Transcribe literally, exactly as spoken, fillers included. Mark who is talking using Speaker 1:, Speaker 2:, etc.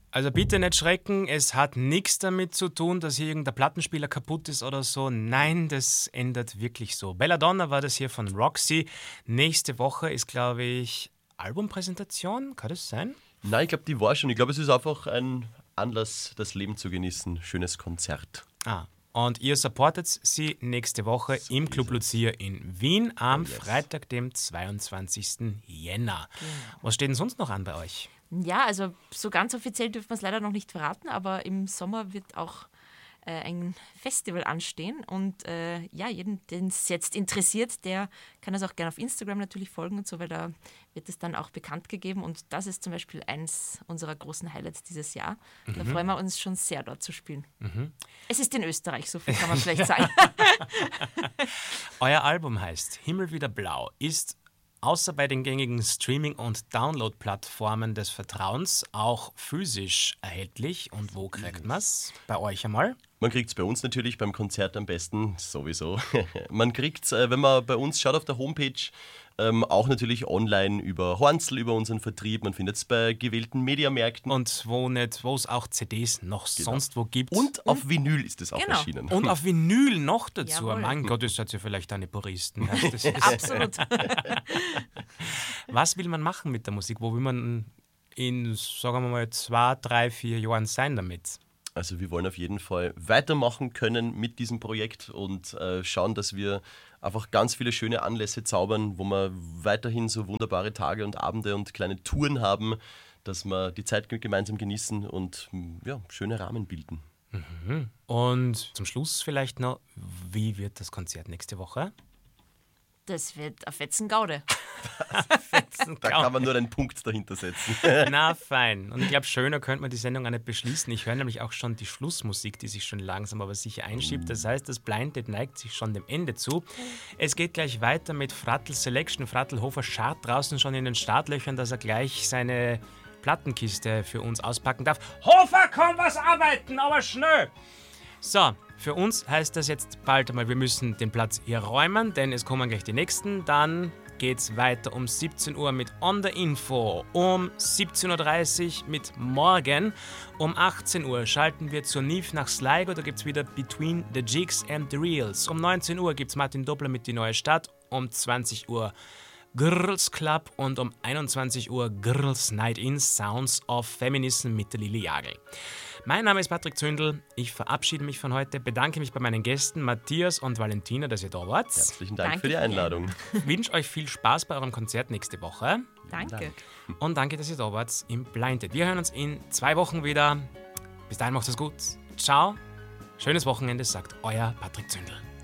Speaker 1: Also bitte nicht schrecken, es hat nichts damit zu tun, dass hier irgendein Plattenspieler kaputt ist oder so. Nein, das ändert wirklich so. Belladonna war das hier von Roxy. Nächste Woche ist, glaube ich, Albumpräsentation, kann das sein?
Speaker 2: Nein, ich glaube, die war schon. Ich glaube, es ist einfach ein Anlass, das Leben zu genießen. Schönes Konzert.
Speaker 1: Ah, und ihr supportet sie nächste Woche so im Club Lucia in Wien am oh yes. Freitag, dem zweiundzwanzigsten Jänner. Genau. Was steht denn sonst noch an bei euch?
Speaker 3: Ja, also so ganz offiziell dürfen wir es leider noch nicht verraten, aber im Sommer wird auch äh, ein Festival anstehen und äh, ja, jeden, den es jetzt interessiert, der kann es auch gerne auf Instagram natürlich folgen und so, weil da wird es dann auch bekannt gegeben und das ist zum Beispiel eins unserer großen Highlights dieses Jahr. Mhm. Da freuen wir uns schon sehr, dort zu spielen. Mhm. Es ist in Österreich, so viel kann man vielleicht sagen.
Speaker 1: Euer Album heißt Himmel wieder blau, ist außer bei den gängigen Streaming- und Download-Plattformen des Vertrauens auch physisch erhältlich. Und wo kriegt man es? Bei euch einmal?
Speaker 2: Man kriegt es bei uns natürlich, beim Konzert am besten, sowieso. Man kriegt es, wenn man bei uns schaut auf der Homepage, ähm, auch natürlich online über Hornzl, über unseren Vertrieb. Man findet es bei gewählten Mediamärkten.
Speaker 1: Und wo nicht, wo es auch C Ds noch genau. sonst wo gibt.
Speaker 2: Und auf Vinyl ist es auch genau. erschienen.
Speaker 1: Und auf Vinyl noch dazu.
Speaker 3: Jawohl.
Speaker 1: Mein Gott, das seid ihr vielleicht eine Puristen. Das ist
Speaker 3: Absolut.
Speaker 1: Was will man machen mit der Musik? Wo will man in, sagen wir mal, zwei, drei, vier Jahren sein damit?
Speaker 2: Also wir wollen auf jeden Fall weitermachen können mit diesem Projekt und äh, schauen, dass wir einfach ganz viele schöne Anlässe zaubern, wo wir weiterhin so wunderbare Tage und Abende und kleine Touren haben, dass wir die Zeit gemeinsam genießen und ja, schöne Rahmen bilden.
Speaker 1: Mhm. Und zum Schluss vielleicht noch, wie wird das Konzert nächste Woche?
Speaker 3: Das wird auf Wetzengaude.
Speaker 2: Da kann man nur einen Punkt dahinter setzen.
Speaker 1: Na fein. Und ich glaube, schöner könnte man die Sendung auch nicht beschließen. Ich höre nämlich auch schon die Schlussmusik, die sich schon langsam aber sicher einschiebt. Das heißt, das Blind Date neigt sich schon dem Ende zu. Es geht gleich weiter mit Frattl Selection. Frattl Hofer scharrt draußen schon in den Startlöchern, dass er gleich seine Plattenkiste für uns auspacken darf. Hofer, komm was arbeiten, aber schnell! So, für uns heißt das jetzt bald einmal, wir müssen den Platz hier räumen, denn es kommen gleich die nächsten. Dann geht's weiter um siebzehn Uhr mit On the Info, um siebzehn Uhr dreißig mit Morgen, um achtzehn Uhr schalten wir zur N I F nach Sligo, da gibt's wieder Between the Jigs and the Reels. Um neunzehn Uhr gibt's Martin Doppler mit Die Neue Stadt, um zwanzig Uhr Girls Club und um einundzwanzig Uhr Girls Night In, Sounds of Feminism mit der Lili Jagel. Mein Name ist Patrick Zündel, ich verabschiede mich von heute, bedanke mich bei meinen Gästen Matthias und Valentina, dass ihr da wart.
Speaker 2: Herzlichen Dank
Speaker 3: Danke
Speaker 2: für die Einladung.
Speaker 1: Ich wünsche euch viel Spaß bei eurem Konzert nächste Woche.
Speaker 3: Danke.
Speaker 2: Dank.
Speaker 1: Und danke, dass ihr da wart im Blind Date. Wir hören uns in zwei Wochen wieder. Bis dahin macht es gut. Ciao. Schönes Wochenende, sagt euer Patrick Zündel.